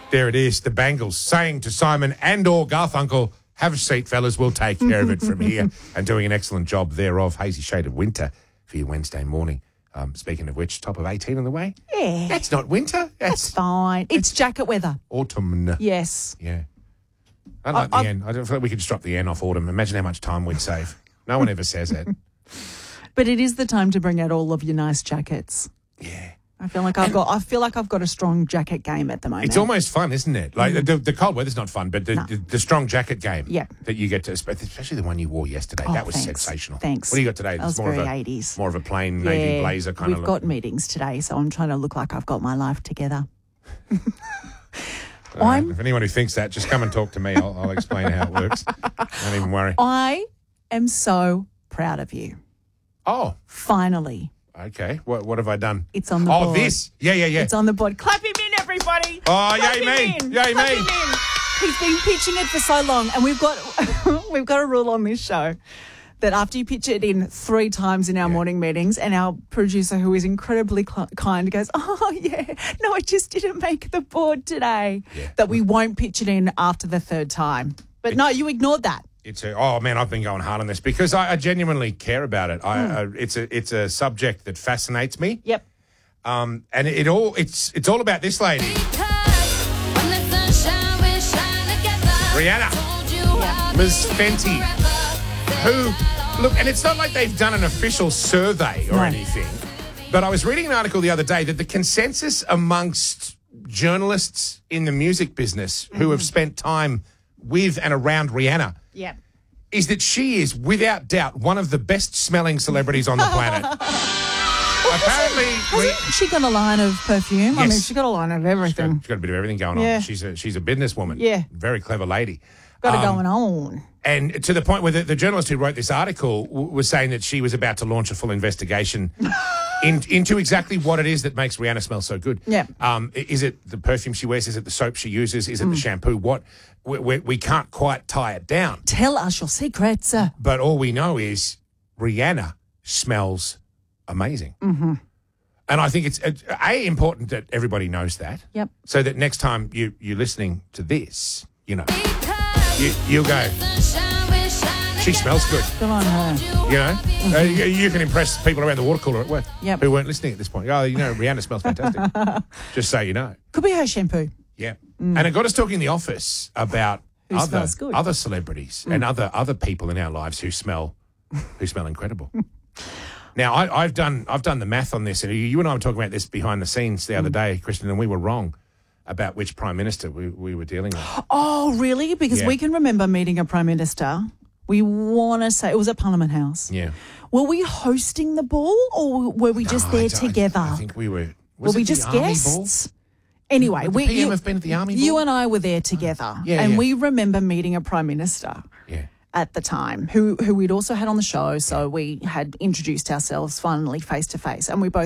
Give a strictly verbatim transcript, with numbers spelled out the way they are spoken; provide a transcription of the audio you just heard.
There it is, the Bangles saying to Simon and or Garfunkel, have a seat, fellas, we'll take care of it from here. And doing an excellent job thereof. Hazy shade of winter for your Wednesday morning. Um, speaking of which, top of eighteen on the way. Yeah. That's not winter. That's, That's fine. It's jacket weather. autumn. Yes. Yeah. I like I, the N. I don't feel like we could just drop the N off autumn. Imagine how much time we'd save. No one ever says it. But it is the time to bring out all of your nice jackets. Yeah. I feel like I've got. I feel like I've got a strong jacket game at the moment. It's almost fun, isn't it? Like mm. the, the cold weather's not fun, but the, no. the, the strong jacket game yeah. that you get to, especially the one you wore yesterday, oh, that was thanks. sensational. Thanks. What do you got today? That was more very of a, eighties. More of a plain yeah, navy blazer kind we've of. We've got meetings today, so I'm trying to look like I've got my life together. uh, I'm, if anyone who thinks that, just come and talk to me. I'll, I'll explain how it works. Don't even worry. I am so proud of you. Oh, finally. Okay, what what have I done? It's on the oh, board. Oh, this? Yeah, yeah, yeah. It's on the board. Clap him in, everybody. Oh, Clap yay him me. In. Yay Clap me. Him in. He's been pitching it for so long, and we've got we've got a rule on this show that after you pitch it in three times in our yeah. morning meetings, and our producer, who is incredibly cl- kind, goes, oh, yeah, no, I just didn't make the board today, yeah. that we won't pitch it in after the third time. But it's, no, you ignored that. It's a, oh, man, I've been going hard on this because I, I genuinely care about it. I, mm. uh, it's a it's a subject that fascinates me. Yep. Um, and it, it all it's it's all about this lady. Rihanna. Yeah. Miz Fenty. Who, look, and it's not like they've done an official survey or no. anything, but I was reading an article the other day that the consensus amongst journalists in the music business mm-hmm. who have spent time with and around Rihanna yeah. is that she is, without doubt, one of the best-smelling celebrities on the planet. well, Apparently... Hasn't, hasn't she got a line of perfume? Yes. I mean, she's got a line of everything. She's got, she's got a bit of everything going yeah. on. She's a, she's a businesswoman. Yeah. Very clever lady. Got it um, going on. And to the point where the, the journalist who wrote this article w- was saying that she was about to launch a full investigation in, into exactly what it is that makes Rihanna smell so good. Yeah. Um, is it the perfume she wears? Is it the soap she uses? Is it mm. the shampoo? What? We, we, we can't quite tie it down. Tell us your secrets. But all we know is Rihanna smells amazing. Mm-hmm. And I think it's, uh, A, important that everybody knows that. Yep. So that next time you, you're listening to this, you know, you, you'll go, she smells good. Good on her. You know, mm-hmm. uh, you, you can impress people around the water cooler at work yep. who weren't listening at this point. Oh, you know, Rihanna smells fantastic. Just so you know. Could be her shampoo. Yeah. Mm. And it got us talking in the office about who other good. other celebrities mm. and other other people in our lives who smell who smell incredible. Now, I, I've done I've done the math on this, and you and I were talking about this behind the scenes the other mm. day, Kristen, and we were wrong about which Prime Minister we, we were dealing with. Oh, really? Because yeah. we can remember meeting a Prime Minister. We want to say it was at Parliament House. Yeah. Were we hosting the ball, or were we just no, there I, together? I, I think we were. Was were we it just the guests? Ball? Anyway, Would we the P M you, have been at the Army you ball? and I were there together, yeah, and yeah. we remember meeting a Prime Minister yeah. at the time, who who we'd also had on the show. So we had introduced ourselves finally face to face, and we both.